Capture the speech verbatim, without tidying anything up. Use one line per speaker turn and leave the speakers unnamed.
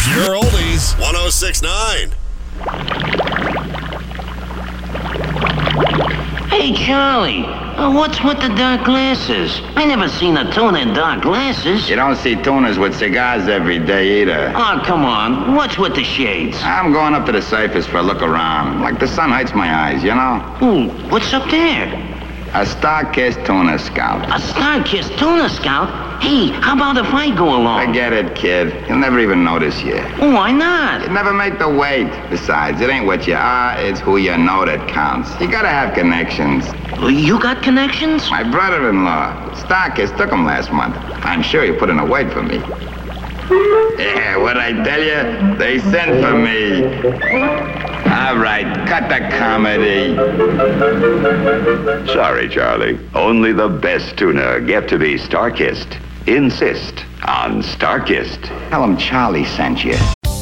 Pure Oldies, one oh six point nine.
Hey, Charlie, uh, what's with the dark glasses? I never seen a tuna in dark glasses.
You don't see tuners with cigars every day either.
Oh, come on. What's with the shades?
I'm going up to the surface for a look around. Like the sun hurts my eyes, you know?
Ooh, what's up there?
A star-kissed tuna scout.
A star-kissed tuna scout? Hey, how about if I go along?
Forget it, kid. You'll never even notice you.
Why not?
You'd never make the weight. Besides, it ain't what you are, it's who you know that counts. You gotta have connections.
You got connections?
My brother-in-law, Starkist, took him last month. I'm sure he put in a word for me. Yeah, what'd I tell you? They sent for me. All right, cut the comedy.
Sorry, Charlie. Only the best tuna get to be Starkist. Insist on Starkist.
Tell him Charlie sent you.